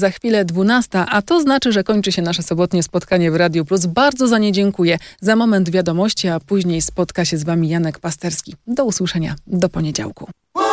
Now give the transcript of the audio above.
za chwilę 12, a to znaczy, że kończy się nasze sobotnie spotkanie w Radiu Plus. Bardzo za nie dziękuję. Za moment wiadomości, a później spotka się z Wami Janek Pasterski. Do usłyszenia, do poniedziałku.